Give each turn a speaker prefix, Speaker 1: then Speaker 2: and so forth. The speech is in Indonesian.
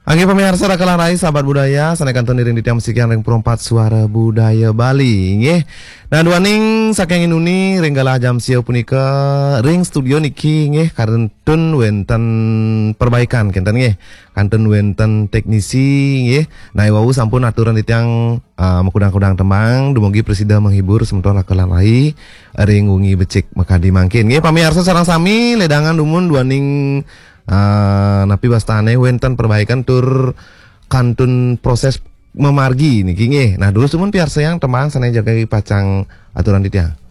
Speaker 1: Angge pemirsa rakalah rai sahabat budaya sanekan teniring di tiang musikian ring perempat suara budaya Bali nggih. Nah duaning saking inuni ringgalah jam sieu punika ring studio niki nggih karentun wenten perbaikan kenten nggih. Kanten wenten teknisi nggih. Nah wau sampun aturan di tiang mekudang-kudang temang dumugi presida menghibur sementara rakalah rai ring wengi becik mekadi mangkin nggih pamirsa sareng sami ledangan dumun duaning napi bastane wenten perbaikan tur kantun proses memargi niki nggih. Nah dulu cuman piar sayang temang sanai jaga pacang aturan di tiang.